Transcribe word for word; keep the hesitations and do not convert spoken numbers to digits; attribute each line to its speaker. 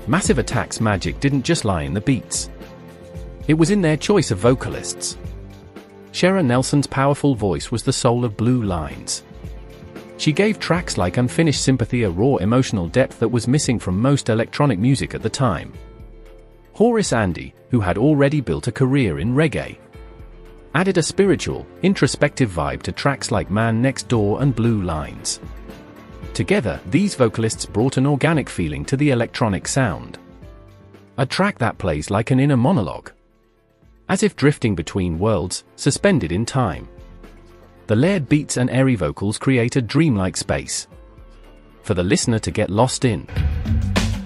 Speaker 1: Massive Attack's magic didn't just lie in the beats. It was in their choice of vocalists. Shera Nelson's powerful voice was the soul of Blue Lines. She gave tracks like Unfinished Sympathy a raw emotional depth that was missing from most electronic music at the time. Horace Andy, who had already built a career in reggae, added a spiritual, introspective vibe to tracks like Man Next Door and Blue Lines. Together, these vocalists brought an organic feeling to the electronic sound. A track that plays like an inner monologue, as if drifting between worlds, suspended in time. The layered beats and airy vocals create a dreamlike space for the listener to get lost in.